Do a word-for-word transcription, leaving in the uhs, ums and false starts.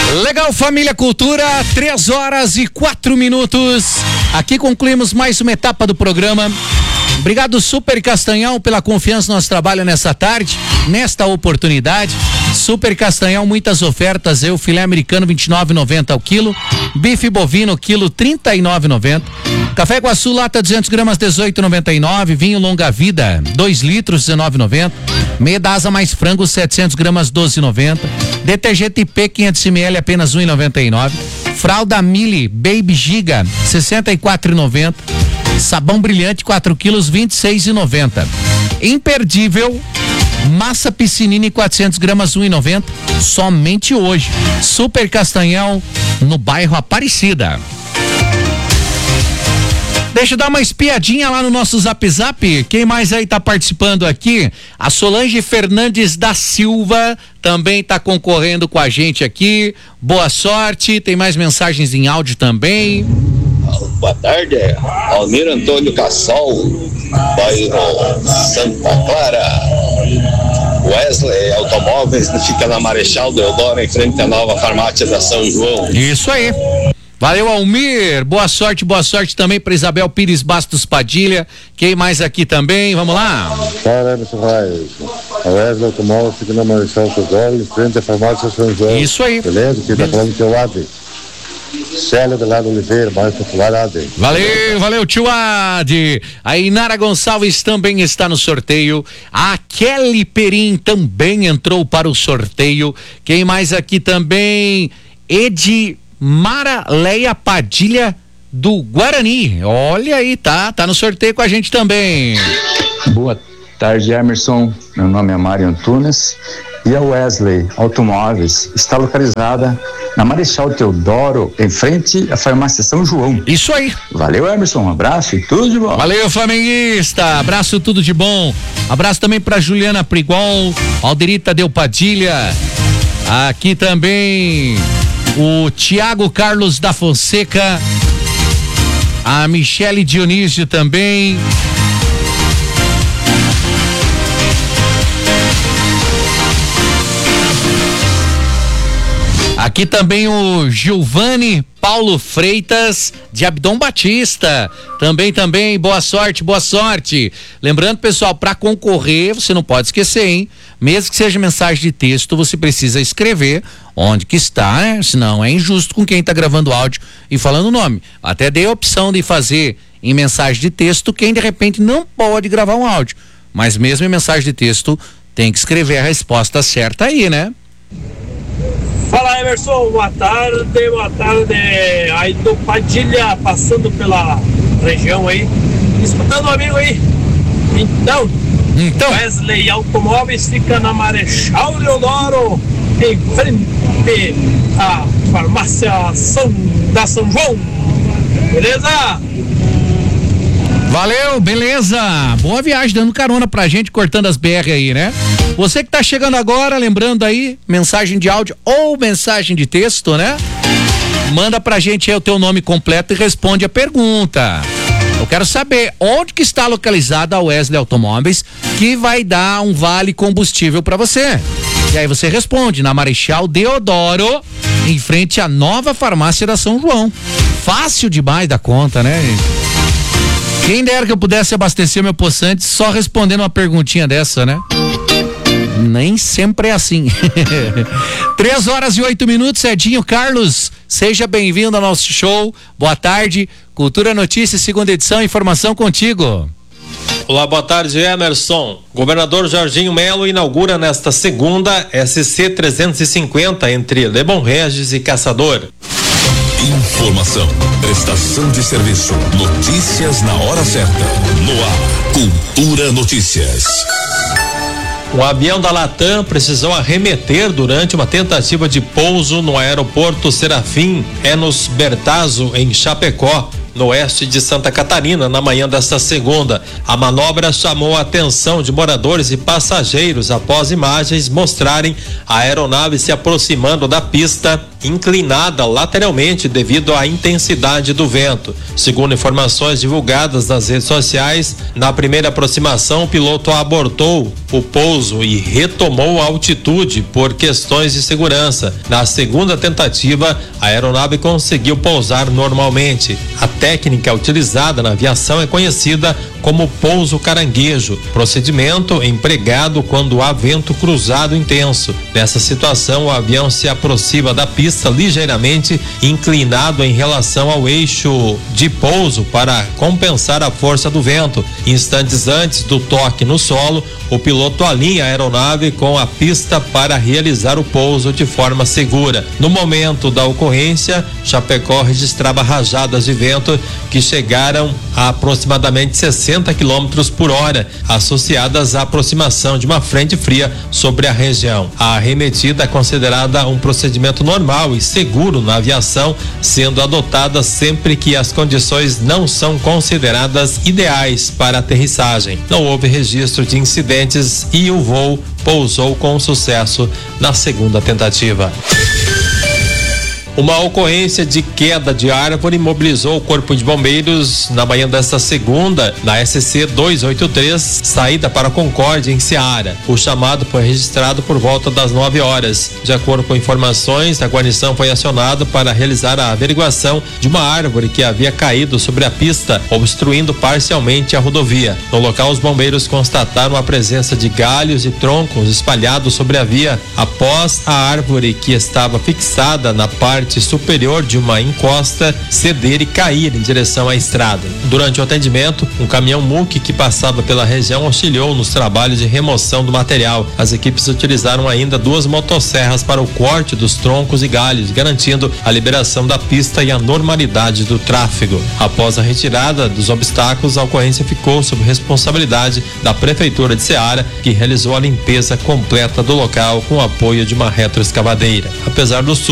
Legal, família Cultura, três horas e quatro minutos. Aqui concluímos mais uma etapa do programa. Obrigado, Super Castanhão, pela confiança no nosso trabalho nessa tarde, nesta oportunidade. Super Castanhão, muitas ofertas. Eu, filé americano, vinte e nove reais e noventa centavos ao quilo. Bife bovino, quilo, trinta e nove reais e noventa centavos. Café Iguaçu, lata duzentas gramas, dezoito reais e noventa e nove centavos. Vinho Longa Vida, dois litros, dezenove reais e noventa centavos. Meia da Asa mais frango, setecentas gramas, doze reais e noventa centavos. Detergente I P, quinhentos mililitros, apenas um real e noventa e nove centavos. Fralda Mili Baby Giga, sessenta e quatro reais e noventa centavos. Sabão Brilhante, quatro quilos, vinte e seis reais e noventa centavos. Imperdível massa Piscinini, quatrocentas gramas, um real e noventa centavos. Somente hoje. Super Castanhão, no bairro Aparecida. Deixa eu dar uma espiadinha lá no nosso Zap Zap. Quem mais aí tá participando aqui? A Solange Fernandes da Silva também tá concorrendo com a gente aqui. Boa sorte. Tem mais mensagens em áudio também. Boa tarde, Almir Antônio Cassol, bairro Santa Clara. Wesley Automóveis, fica na Marechal Deodoro, em frente à nova farmácia da São João. Isso aí. Valeu, Almir. Boa sorte, boa sorte também para Isabel Pires Bastos Padilha. Quem mais aqui também? Vamos lá. Fala, Emerson Raios. A Wesley Automóveis fica na Marechal Deodoro, em frente à farmácia São João. Isso aí. Beleza? Quem tá falando que é o Ade. Célio de Lado Oliveira, mais popular, Ade. Valeu, valeu, tio Ade. A Inara Gonçalves também está no sorteio. A Kelly Perim também entrou para o sorteio. Quem mais aqui também? Edi Mara Leia Padilha do Guarani. Olha aí, tá, tá no sorteio com a gente também. Boa tarde, Emerson. Meu nome é Mário Antunes. E a Wesley Automóveis está localizada na Marechal Teodoro, em frente à farmácia São João. Isso aí. Valeu, Emerson. Um abraço e tudo de bom. Valeu, flamenguista. Abraço, tudo de bom. Abraço também para Juliana Prigol, Alderita Del Padilha. Aqui também o Tiago Carlos da Fonseca, a Michele Dionísio também. Aqui também o Giovanni Paulo Freitas de Abdom Batista. Também, também, boa sorte, boa sorte. Lembrando, pessoal, para concorrer, você não pode esquecer, hein? Mesmo que seja mensagem de texto, você precisa escrever onde que está, né? Senão é injusto com quem está gravando áudio e falando o nome. Até dei a opção de fazer em mensagem de texto quem de repente não pode gravar um áudio. Mas mesmo em mensagem de texto, tem que escrever a resposta certa aí, né? Fala, Emerson, boa tarde, boa tarde. Aí do Padilha, passando pela região aí, escutando o amigo aí. Então, então, Wesley Automóveis fica na Marechal Deodoro, em frente à farmácia São, da São João. Beleza? Valeu, beleza. Boa viagem, dando carona pra gente, cortando as B R aí, né? Você que tá chegando agora, lembrando aí, mensagem de áudio ou mensagem de texto, né? Manda pra gente aí o teu nome completo e responde a pergunta. Eu quero saber onde que está localizada a Wesley Automóveis, que vai dar um vale combustível pra você. E aí você responde na Marechal Deodoro, em frente à nova farmácia da São João. Fácil demais da conta, né, gente? Quem dera que eu pudesse abastecer meu poçante só respondendo uma perguntinha dessa, né? Nem sempre é assim. Três horas e oito minutos, Edinho Carlos, seja bem-vindo ao nosso show. Boa tarde, Cultura Notícias, segunda edição, informação contigo. Olá, boa tarde, Emerson. Governador Jorginho Melo inaugura nesta segunda S C trezentos e cinquenta entre Lebon Regis e Caçador. Informação, prestação de serviço, notícias na hora certa. No ar, Cultura Notícias. Um avião da Latam precisou arremeter durante uma tentativa de pouso no aeroporto Serafim Enos Bertazzo, em Chapecó, no oeste de Santa Catarina, na manhã desta segunda. A manobra chamou a atenção de moradores e passageiros após imagens mostrarem a aeronave se aproximando da pista, inclinada lateralmente devido à intensidade do vento. Segundo informações divulgadas nas redes sociais, na primeira aproximação o piloto abortou o pouso e retomou a altitude por questões de segurança. Na segunda tentativa, a aeronave conseguiu pousar normalmente. A técnica utilizada na aviação é conhecida como pouso caranguejo, procedimento empregado quando há vento cruzado intenso. Nessa situação, o avião se aproxima da pista ligeiramente inclinado em relação ao eixo de pouso para compensar a força do vento. Instantes antes do toque no solo, o piloto alinha a aeronave com a pista para realizar o pouso de forma segura. No momento da ocorrência, Chapecó registrava rajadas de vento que chegaram a aproximadamente sessenta quilômetros por hora, associadas à aproximação de uma frente fria sobre a região. A arremetida é considerada um procedimento normal e seguro na aviação, sendo adotada sempre que as condições não são consideradas ideais para aterrissagem. Não houve registro de incidentes e o voo pousou com sucesso na segunda tentativa. Uma ocorrência de queda de árvore mobilizou o Corpo de Bombeiros na manhã desta segunda, na S C duzentos e oitenta e três, saída para Concórdia, em Ceará. O chamado foi registrado por volta das nove horas. De acordo com informações, a guarnição foi acionada para realizar a averiguação de uma árvore que havia caído sobre a pista, obstruindo parcialmente a rodovia. No local, os bombeiros constataram a presença de galhos e troncos espalhados sobre a via, após a árvore, que estava fixada na parte superior de uma encosta, ceder e cair em direção à estrada. Durante o atendimento, um caminhão M U C que passava pela região auxiliou nos trabalhos de remoção do material. As equipes utilizaram ainda duas motosserras para o corte dos troncos e galhos, garantindo a liberação da pista e a normalidade do tráfego. Após a retirada dos obstáculos, a ocorrência ficou sob responsabilidade da Prefeitura de Ceará, que realizou a limpeza completa do local com o apoio de uma retroescavadeira. Apesar do